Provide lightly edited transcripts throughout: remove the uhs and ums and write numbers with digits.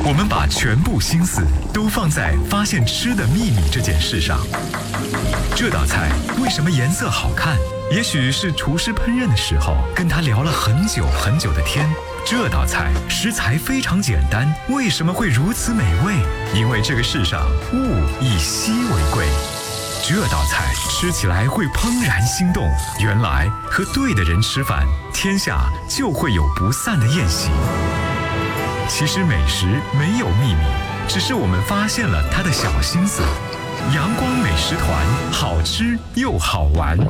我们把全部心思都放在发现吃的秘密这件事上。这道菜为什么颜色好看？也许是厨师烹饪的时候跟他聊了很久很久的天。这道菜食材非常简单，为什么会如此美味？因为这个世上物以稀为贵。这道菜吃起来会怦然心动，原来和对的人吃饭，天下就会有不散的宴席。其实美食没有秘密，只是我们发现了它的小心思。阳光美食团，好吃又好玩。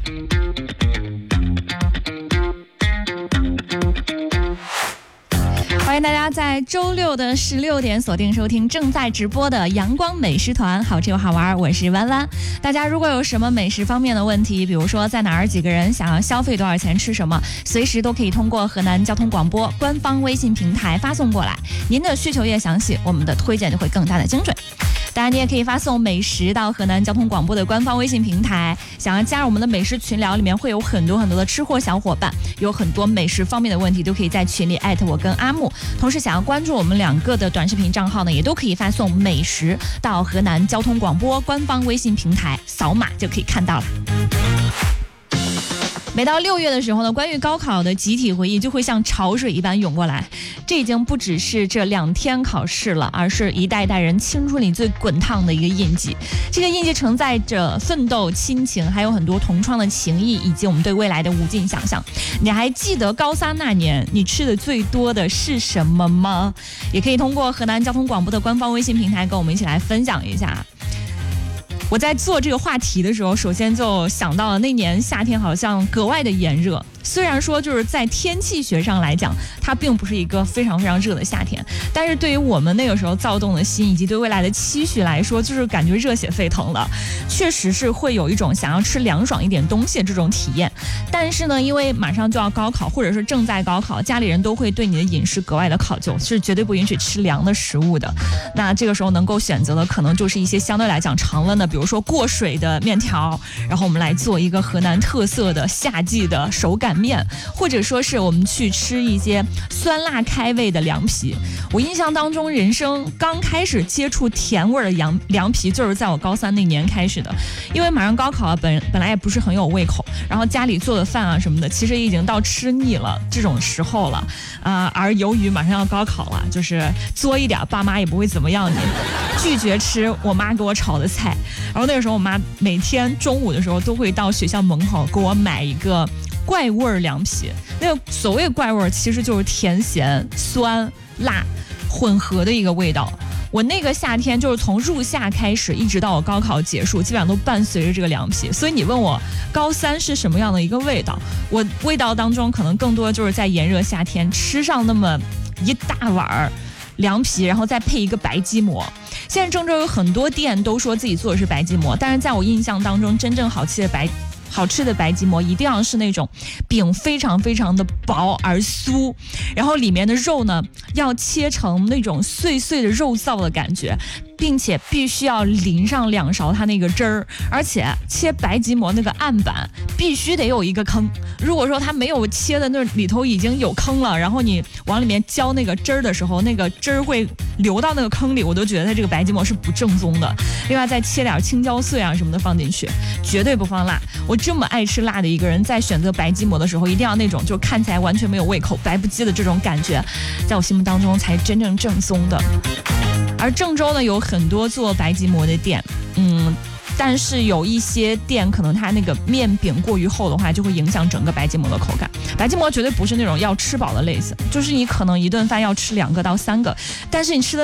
欢迎大家在周六的16点锁定收听正在直播的阳光美食团，好吃又好玩，我是弯弯。大家如果有什么美食方面的问题，比如说在哪儿几个人想要消费多少钱吃什么，随时都可以通过河南交通广播官方微信平台发送过来。您的需求越详细，我们的推荐就会更加的精准。当然你也可以发送美食到河南交通广播的官方微信平台，想要加入我们的美食群聊，里面会有很多的吃货小伙伴，有很多美食方面的问题都可以在群里艾特我跟阿木。同时想要关注我们2个的短视频账号呢，也都可以发送美食到河南交通广播官方微信平台，扫码就可以看到了。每到6月的时候呢，关于高考的集体回忆就会像潮水一般涌过来。这已经不只是这2天考试了，而是一代代人青春里最滚烫的一个印记。这个印记承载着奋斗、亲情，还有很多同窗的情谊，以及我们对未来的无尽想象。你还记得高3那年你吃的最多的是什么吗？也可以通过河南交通广播的官方微信平台跟我们一起来分享一下。我在做这个话题的时候，首先就想到了那年夏天好像格外的炎热。虽然说就是在天气学上来讲，它并不是一个非常非常热的夏天，但是对于我们那个时候躁动的心以及对未来的期许来说，就是感觉热血沸腾了，确实是会有一种想要吃凉爽一点东西的这种体验。但是呢，因为马上就要高考，或者是正在高考，家里人都会对你的饮食格外的考究，是绝对不允许吃凉的食物的。那这个时候能够选择的可能就是一些相对来讲常温的，比如说过水的面条，然后我们来做一个河南特色的夏季的手擀面，或者说是我们去吃一些酸辣开胃的凉皮。我印象当中，人生刚开始接触甜味的凉皮就是在我高3那年开始的，因为马上高考本来也不是很有胃口，然后家里做的饭啊什么的，其实已经到吃腻了这种时候了而由于马上要高考了，就是作一点爸妈也不会怎么样你，拒绝吃我妈给我炒的菜。然后那个时候我妈每天中午的时候都会到学校门口给我买一个怪味凉皮。那个所谓怪味其实就是甜咸酸辣混合的一个味道。我那个夏天就是从入夏开始一直到我高考结束，基本上都伴随着这个凉皮。所以你问我高3是什么样的一个味道，我味道当中可能更多就是在炎热夏天吃上那么一大碗凉皮，然后再配一个白吉馍。现在郑州有很多店都说自己做的是白吉馍，但是在我印象当中，真正好吃的白吉馍一定要是那种饼非常非常的薄而酥，然后里面的肉呢要切成那种碎碎的肉燥的感觉，并且必须要淋上2勺它那个汁儿，而且切白吉馍那个案板必须得有一个坑。如果说它没有切的那里头已经有坑了，然后你往里面浇那个汁儿的时候，那个汁儿会流到那个坑里，我都觉得它这个白吉馍是不正宗的。另外再切点青椒碎啊什么的放进去，绝对不放辣。我这么爱吃辣的一个人，在选择白吉馍的时候，一定要那种就看起来完全没有胃口白不叽的这种感觉，在我心目当中才真正正宗的。而郑州呢有很多做白吉馍的店，但是有一些店可能它那个面饼过于厚的话，就会影响整个白吉馍的口感。白吉馍绝对不是那种要吃饱的类型，就是你可能一顿饭要吃2个到3个，但是你吃的